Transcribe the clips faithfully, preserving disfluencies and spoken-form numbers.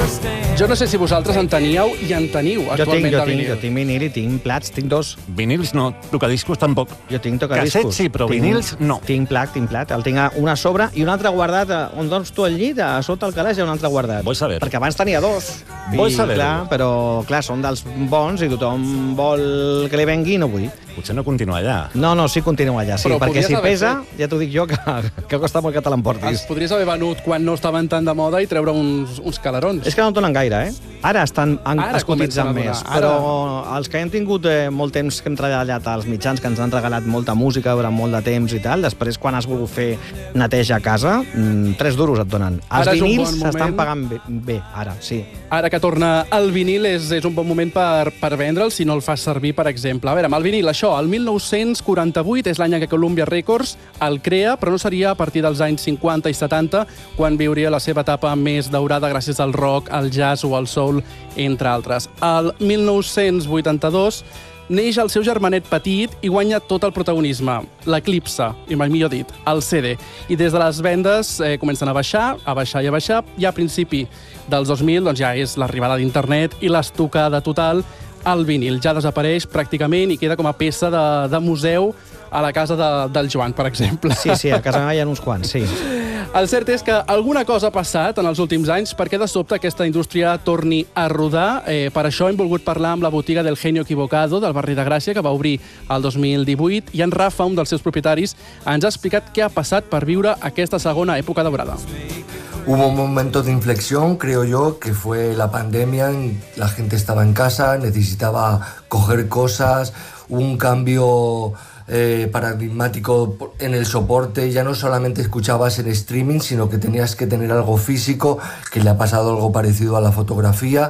Jo no sé si vosaltres en teníeu i en teniu Jo tinc, actualment jo de tinc, vinil. jo tinc vinil i tinc plats, tinc dos. Vinils no, tocadiscos tampoc. Jo tinc tocadiscos. Cassets sí, però Tinc- vinils no. Tinc plat, tinc plat. El tinc a una a sobre i un altre guardat a, on dones tu al llit, a sota el calaix hi ha un altre guardat. Vull saber. Perquè abans tenia dos. Vull I, saber-ho. clar, però, clar, són dels bons i tothom vol que li vengui i no vull. Potser no continua allà. No, no, sí continua allà, sí, Però perquè podries si haver pesa, ja t'ho dic jo, que, que costa molt que te l'emportis. Els podries haver venut quan no estaven tan de moda i treure uns, uns calarons. És que no en donen gaire, eh? Ara estan en, Ara es cotitzen comencen a més, donar. però els que hem tingut eh, molt temps que hem treballat als mitjans, que ens han regalat molta música durant molt de temps i tal, després quan has volgut fer neteja a casa, mm, tres duros et donen. Els Ara és un vinils bon s'estan moment. pagant bé, bé, ara, sí. Ara que torna el vinil és, és un bon moment per, per vendre'l si no el fas servir, per exemple. A veure, amb el vinil, això, el mil nou-cents quaranta-vuit és l'any en què Columbia Records el crea, però no seria a partir dels anys cinquanta i setanta, quan viuria la seva etapa més daurada gràcies al rock, al jazz o al soul, entre altres. El mil nou-cents vuitanta-dos neix el seu germanet petit i guanya tot el protagonisme, l'Eclipse, i mai millor dit, el C D. I des de les vendes eh, comencen a baixar, a baixar i a baixar, i a principi dels dos mil doncs ja és l'arribada d'internet i l'estocada total. El vinil ja desapareix pràcticament i queda com a peça de, de museu a la casa de, del Joan, per exemple. Sí, sí, a casa meva hi ha uns quants, sí. El cert és que alguna cosa ha passat en els últims anys perquè de sobte aquesta indústria torni a rodar. Eh, per això hem volgut parlar amb la botiga del Genio Equivocado del barri de Gràcia, que va obrir el dos mil divuit, i en Rafa, un dels seus propietaris, ens ha explicat què ha passat per viure aquesta segona època daurada. Hubo un momento de inflexión, creo yo, que fue la pandemia. La gente estaba en casa, necesitaba coger cosas, un cambio eh, paradigmático en el soporte. Ya no solamente escuchabas en streaming, sino que tenías que tener algo físico, que le ha pasado algo parecido a la fotografía.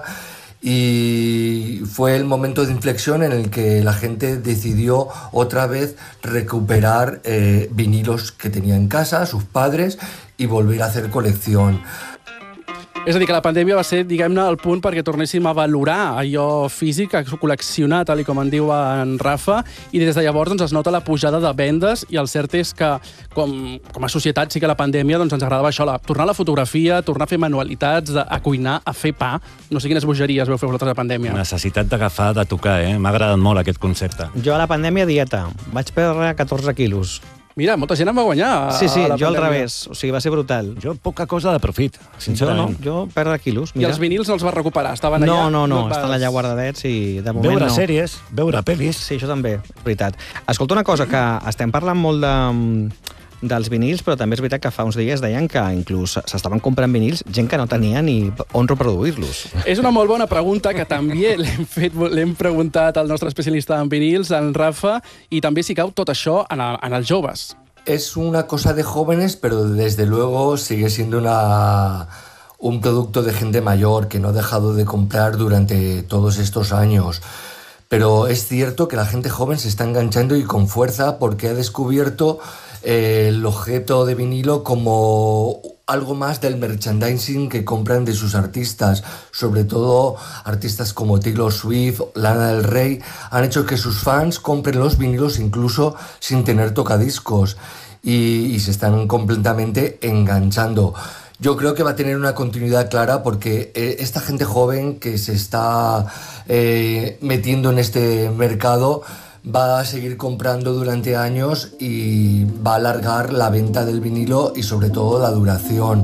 Y fue el momento de inflexión en el que la gente decidió otra vez recuperar eh, vinilos que tenía en casa, sus padres, y volver a hacer colección. És a dir, que la pandèmia va ser, diguem-ne, el punt perquè tornéssim a valorar allò físic, a col·leccionar, tal i com en diu en Rafa, i des de llavors doncs, es nota la pujada de vendes, i el cert és que, com, com a societat, sí que la pandèmia doncs, ens agradava això, la, tornar a la fotografia, tornar a fer manualitats, a, a cuinar, a fer pa. No sé quines bogeries veu fer vosaltres a la pandèmia. Necessitat d'agafar, de tocar, eh? M'ha agradat molt aquest concepte. Jo a la pandèmia dieta, vaig perdre catorze quilos. Mira, molta gent em va guanyar a, Sí, sí, a la jo al pandèmia. revés, o sigui, va ser brutal. Jo poca cosa de profit, Jo no, sincerament. jo perdre quilos, I mira. els vinils no els vas recuperar? Estaven allà? No, no, no, et vas- estan allà guardadets i de moment Veure no. sèries, veure pel·lis. Sí, això també, és veritat. Escolta una cosa, que estem parlant molt de, dels vinils, però també és veritat que fa uns dies deien que inclús s'estaven comprant vinils gent que no tenia ni on reproduir-los. És una molt bona pregunta que també l'hem fet, l'hem preguntat al nostre especialista en vinils, en Rafa, i també si cau tot això en, el, en els joves. Es una cosa de jóvenes, pero desde luego sigue siendo una, un producto de gente mayor que no ha dejado de comprar durante todos estos años. Pero es cierto que la gente joven se está enganchando y con fuerza porque ha descubierto eh, el objeto de vinilo como algo más del merchandising que compran de sus artistas. Sobre todo artistas como Taylor Swift, Lana del Rey, han hecho que sus fans compren los vinilos incluso sin tener tocadiscos y, y se están completamente enganchando. Yo creo que va a tener una continuidad clara porque eh, esta gente joven que se está eh, metiendo en este mercado va a seguir comprando durante años y va a alargar la venta del vinilo y sobre todo la duración.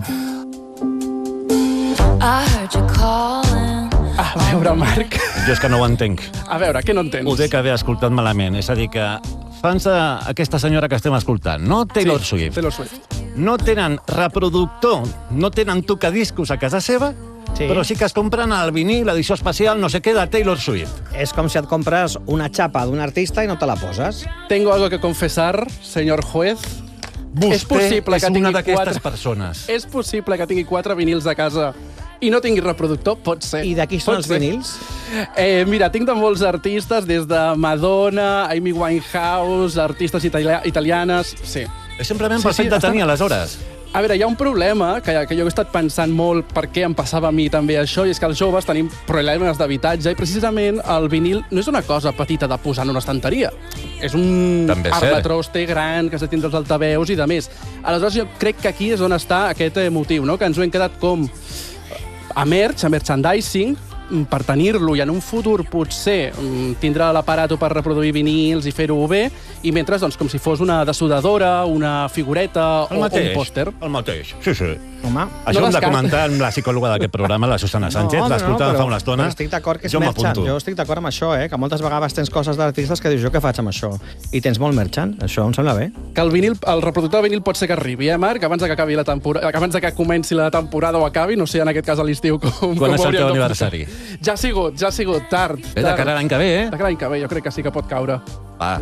A veure, Marc, Jo és que no ho entenc. a veure, què no entens? Ho dec haver escoltat malament. És a dir, que fans d'aquesta senyora que estem escoltant, no Taylor Sí, Swift, Taylor Swift. no tenen reproductor, no tenen tocadiscos a casa seva, Sí. però sí que es compren el vinil, l'edició especial, no sé què, de Taylor Swift. És com si et compres una xapa d'un artista i no te la poses. Tengo algo que confesar, señor juez. Vostè És possible és que una tingui d'aquestes quatre- persones. És possible que tingui quatre vinils a casa i no tingui reproductor? Pot ser. I de qui són Pot els ser. vinils? Eh, mira, tinc de molts artistes, des de Madonna, Amy Winehouse, artistes itali italianes... Sí. És simplement Sí, per sí, fet de estan- tenir, aleshores. A veure, hi ha un problema que, que jo he estat pensant molt per què em passava a mi també això, i és que els joves tenim problemes d'habitatge i precisament el vinil no és una cosa petita de posar en una estanteria. És un També és cert. armatroste gran que s'ha de tindre els altaveus i de més. Aleshores, jo crec que aquí és on està aquest eh, motiu, no? Que ens ho hem quedat com a merch, a merchandising, per tenir-lo i en un futur potser tindrà l'aparato per reproduir vinils i fer-ho bé, i mentre, doncs, com si fos una dessodadora, una figureta o, o un pòster. El mateix, sí, sí. Home, Això no ho hem de descarta. comentar amb la psicòloga d'aquest programa, la Susana Sánchez, no, l'escoltàvem no, fa una estona. Però estic d'acord que és Jo merchant. m'apunto. Jo estic d'acord amb això, eh? Que moltes vegades tens coses d'artistes que dius, jo què faig amb això? I tens molt merchant, això em sembla bé. Que el, vinil, el reproductor de vinil pot ser que arribi, eh, Marc? Abans de que acabi la temporada, abans de que comenci la temporada o acabi, no sé, en aquest cas a l'estiu com, Quan com és el hauríem teu de aniversari? portar. Ja ha sigut, ja ha sigut, tard. Bé, de cara a l'any que ve, eh? De cara a l'any que ve, jo crec que sí que pot caure. Va.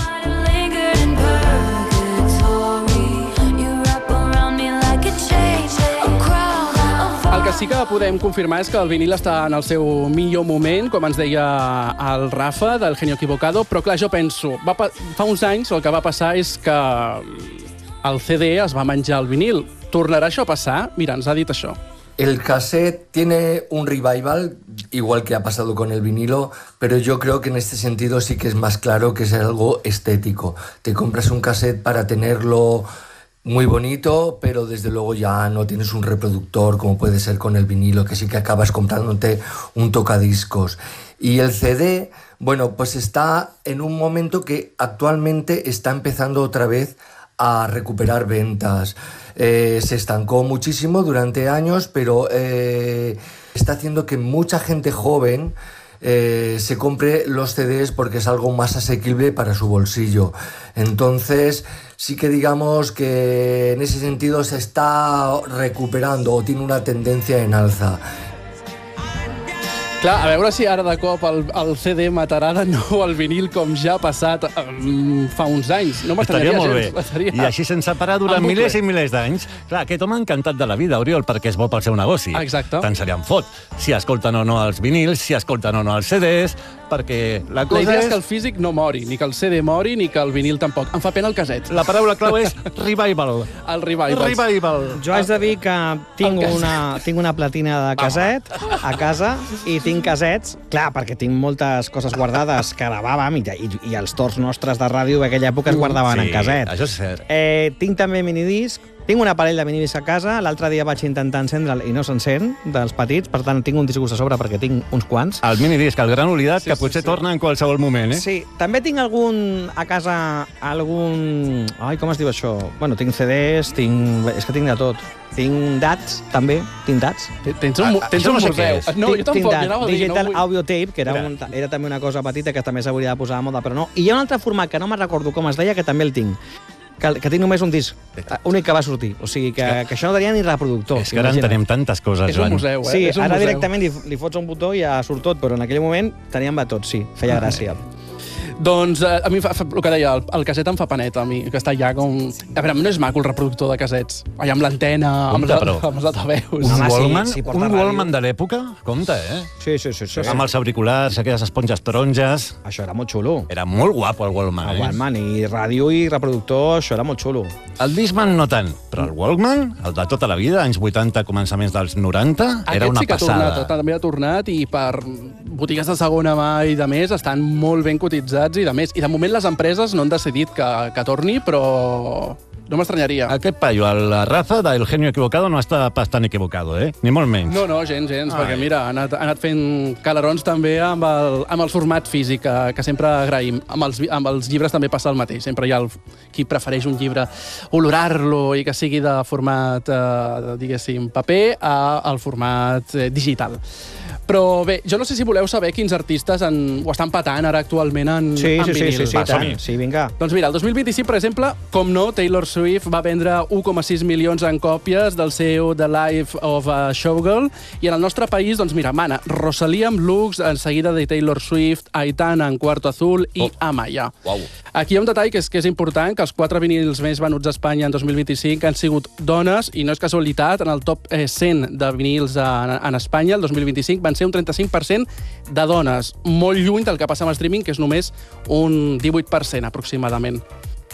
El que sí que podem confirmar és que el vinil està en el seu millor moment, com ens deia el Rafa, del Genio Equivocado, però clar, jo penso, va pa fa uns anys el que va passar és que el C D es va menjar el vinil. Tornarà això a passar? Mira, ens ha dit això. El cassette tiene un revival, igual que ha pasado con el vinilo, pero yo creo que en este sentido sí que es más claro que es algo estético. Te compras un cassette para tenerlo muy bonito, pero desde luego ya no tienes un reproductor como puede ser con el vinilo, que sí que acabas comprándote un tocadiscos. Y el C D, bueno, pues está en un momento que actualmente está empezando otra vez a recuperar ventas. Eh, se estancó muchísimo durante años, pero eh, está haciendo que mucha gente joven eh, se compre los C Ds porque es algo más asequible para su bolsillo. Entonces, sí que digamos que en ese sentido se está recuperando o tiene una tendencia en alza. Clar, a veure si ara de cop el, el C D matarà de nou el vinil com ja ha passat um, fa uns anys. No Estaria m'estranyaria molt bé. gens. Estaria... I així sense parar durant En bucle. milers i milers d'anys. Clar, aquest home encantat de la vida, Oriol, perquè és bo pel seu negoci. Exacte. Tant se li en fot. Si escolten o no els vinils, si escolten o no els C Ds, perquè la cosa La idea és és... que el físic no mori, ni que el C D mori, ni que el vinil tampoc. Em fa pena el caset. La paraula clau és revival. El revival. Revival. Jo haig de dir que tinc El casset. una, tinc una platina de caset a casa i tinc casets, clar, perquè tinc moltes coses guardades que gravàvem i, i, i els torns nostres de ràdio d'aquella època es guardaven en caset. això és cert. Eh, tinc també minidisc, tinc un aparell de minidisc a casa, l'altre dia vaig intentar encendre'l i no s'encén, dels petits, per tant tinc un disgust a sobre perquè tinc uns quants. El minidisc, el gran oblidat, Sí, que sí, potser sí. torna en qualsevol moment, eh? Sí, també tinc algun a casa, algun... Ai, com es diu això? Bueno, tinc C Ds, tinc... És que tinc de tot. Tinc D A Ts, també, tinc D A Ts. Tens un, mu- Ah, tens això un no sé què museu. és. No, Tinc- jo tampoc, tinc jo D A T, anava a dir, Digital no vull... Audio Tape, que era, Era. un, era també una cosa petita que també s'hauria de posar de moda, però no. I hi ha un altre format que no me'n recordo com es deia, que també el tinc, que, que tinc només un disc, únic que va sortir. O sigui, que, que això no tenia ni reproductor. És que ara en imagina't. tenim tantes coses, És un Joan. museu, eh? Sí, és un ara museu. directament li, li fots un botó i ja surt tot, però en aquell moment teníem de tot, sí, feia gràcia. Doncs eh, a mi fa, fa, el que deia, el, el caset em fa paneta, a mi, que està ja com... A veure, no és maco el reproductor de casets. Allà amb l'antena, amb, Compte, els- però. amb els altaveus. Un Home, sí, Wallman, sí, porta un ràdio. Wallman de l'època? Compte, eh? Sí, sí, sí, sí. Amb els auriculars, aquelles esponges taronges... Això era molt xulo. Era molt guapo, el Wallman, El eh? Walkman i ràdio i reproductor, això era molt xulo. El Discman no tant, però el Walkman, el de tota la vida, anys vuitanta, començaments dels noranta, era Aquest una sí que ha passada. tornat, també ha tornat, i per botigues de segona mà i de més estan molt ben cotitzats i de més. I de moment les empreses no han decidit que, que torni, però no m'estranyaria. Aquest paio, la raza del genio equivocado, no està pas tan equivocado, eh? Ni molt menys. No, no, gens, gens, Ai. perquè mira, ha anat, ha anat fent calarons també amb el, amb el format físic, que, que sempre agraïm. Amb els, vi- amb els llibres també passa el mateix. Sempre hi ha el, qui prefereix un llibre, olorar-lo i que sigui de format, eh, diguéssim, paper, a, al format eh, digital. Però bé, jo no sé si voleu saber quins artistes en, ho estan patant ara actualment en, Sí, en sí, sí, vinil. sí, sí, Va, tant. som-hi. Sí, vinga. Doncs mira, el dos mil vint-i-cinc, per exemple, com no, Taylor Swift va vendre un coma sis milions en còpies del seu The Life of a Showgirl, i en el nostre país, doncs mira, mana, Rosalía amb Lux, en seguida de Taylor Swift, Aitana en Cuarto Azul i Oh. Amaya. Uau. Aquí hi ha un detall que és, que és important, que els quatre vinils més venuts a Espanya en dos mil vint-i-cinc han sigut dones, i no és casualitat, en el top eh, cent de vinils en, en Espanya, el dos mil vint-i-cinc, van ser un trenta-cinc per cent de dones, molt lluny del que passa amb el streaming, que és només un divuit per cent aproximadament.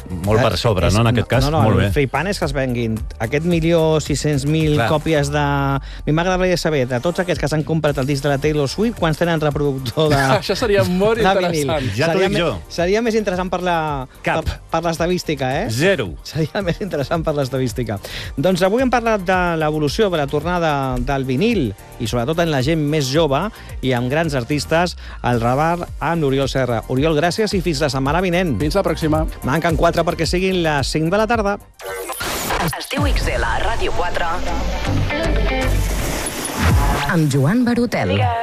molt per sobre, no? En aquest cas, no, no, molt bé. el flipant és que es venguin aquest milió sis-cents mil còpies de... A mi m'agradaria saber, de tots aquests que s'han comprat el disc de la Taylor Swift, quants tenen reproductor de... Això seria molt interessant. Ja t'ho dic jo. Seria més interessant per la... Cap. Per, per l'estadística, eh? Zero. Seria més interessant per l'estadística. Doncs avui hem parlat de l'evolució, de la tornada del vinil, i sobretot en la gent més jove, i amb grans artistes, al Rabar amb l'Oriol Serra. Oriol, gràcies i fins la setmana vinent. Fins la pròxima. Manquen quatre perquè siguin les cinc de la tarda. Estiu X L a Ràdio quatre amb Joan Barotel.